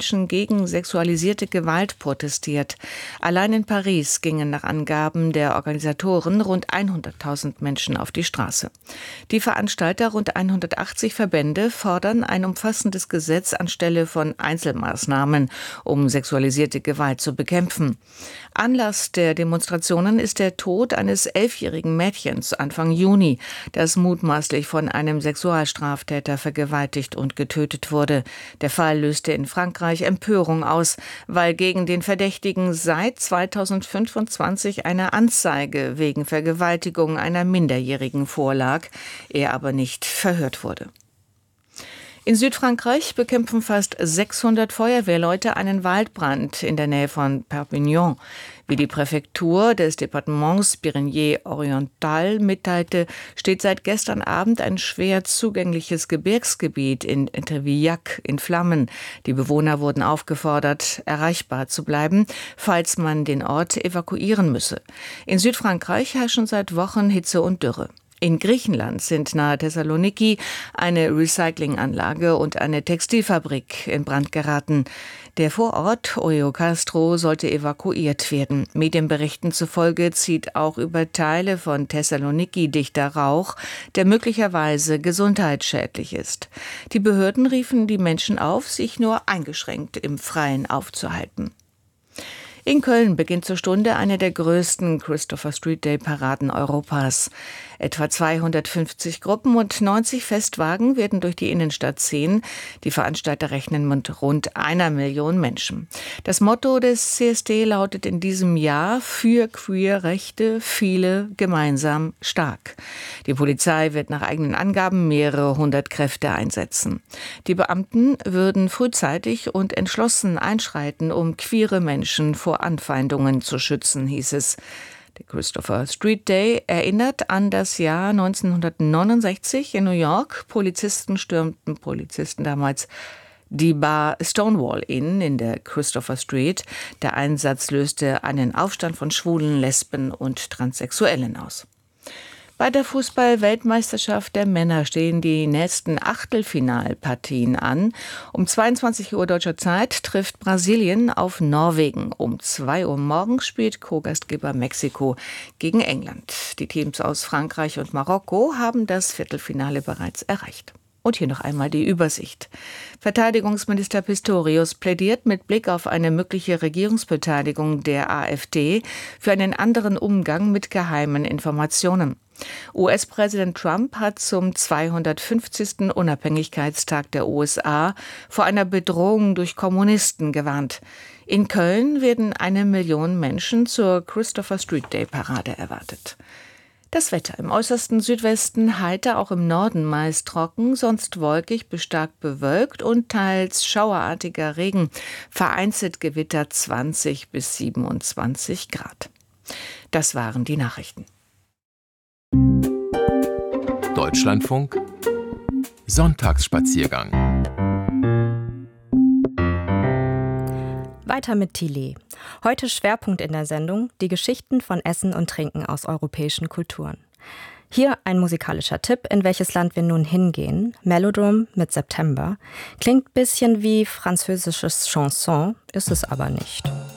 Menschen gegen sexualisierte Gewalt protestiert. Allein in Paris gingen nach Angaben der Organisatoren rund 100.000 Menschen auf die Straße. Die Veranstalter, rund 180 Verbände, fordern ein umfassendes Gesetz anstelle von Einzelmaßnahmen, um sexualisierte Gewalt zu bekämpfen. Anlass der Demonstrationen ist der Tod eines 11-jährigen Mädchens Anfang Juni, das mutmaßlich von einem Sexualstraftäter vergewaltigt und getötet wurde. Der Fall löste in Frankreich Empörung aus, weil gegen den Verdächtigen seit 2025 eine Anzeige wegen Vergewaltigung einer Minderjährigen vorlag, er aber nicht verhört wurde. In Südfrankreich bekämpfen fast 600 Feuerwehrleute einen Waldbrand in der Nähe von Perpignan. Wie die Präfektur des Departements Pyrénées-Oriental mitteilte, steht seit gestern Abend ein schwer zugängliches Gebirgsgebiet in Entrevillac in Flammen. Die Bewohner wurden aufgefordert, erreichbar zu bleiben, falls man den Ort evakuieren müsse. In Südfrankreich herrschen seit Wochen Hitze und Dürre. In Griechenland sind nahe Thessaloniki eine Recyclinganlage und eine Textilfabrik in Brand geraten. Der Vorort Oiokastro sollte evakuiert werden. Medienberichten zufolge zieht auch über Teile von Thessaloniki dichter Rauch, der möglicherweise gesundheitsschädlich ist. Die Behörden riefen die Menschen auf, sich nur eingeschränkt im Freien aufzuhalten. In Köln beginnt zur Stunde eine der größten Christopher Street Day Paraden Europas. Etwa 250 Gruppen und 90 Festwagen werden durch die Innenstadt ziehen. Die Veranstalter rechnen mit rund 1 Million Menschen. Das Motto des CSD lautet in diesem Jahr: für Queer-Rechte, viele, gemeinsam, stark. Die Polizei wird nach eigenen Angaben mehrere hundert Kräfte einsetzen. Die Beamten würden frühzeitig und entschlossen einschreiten, um queere Menschen vor Anfeindungen zu schützen, hieß es. Der Christopher Street Day erinnert an das Jahr 1969 in New York. Polizisten damals die Bar Stonewall Inn in der Christopher Street. Der Einsatz löste einen Aufstand von Schwulen, Lesben und Transsexuellen aus. Bei der Fußball-Weltmeisterschaft der Männer stehen die nächsten Achtelfinalpartien an. Um 22 Uhr deutscher Zeit trifft Brasilien auf Norwegen. Um 2 Uhr morgens spielt Co-Gastgeber Mexiko gegen England. Die Teams aus Frankreich und Marokko haben das Viertelfinale bereits erreicht. Und hier noch einmal die Übersicht. Verteidigungsminister Pistorius plädiert mit Blick auf eine mögliche Regierungsbeteiligung der AfD für einen anderen Umgang mit geheimen Informationen. US-Präsident Trump hat zum 250. Unabhängigkeitstag der USA vor einer Bedrohung durch Kommunisten gewarnt. In Köln werden 1 Million Menschen zur Christopher Street Day Parade erwartet. Das Wetter: im äußersten Südwesten heiter, auch im Norden meist trocken, sonst wolkig bis stark bewölkt und teils schauerartiger Regen. Vereinzelt Gewitter 20 bis 27 Grad. Das waren die Nachrichten. Deutschlandfunk Sonntagsspaziergang. Weiter mit Tilly. Heute Schwerpunkt in der Sendung: die Geschichten von Essen und Trinken aus europäischen Kulturen. Hier ein musikalischer Tipp, in welches Land wir nun hingehen. Melodram mit September. Klingt bisschen wie französisches Chanson, ist es aber nicht.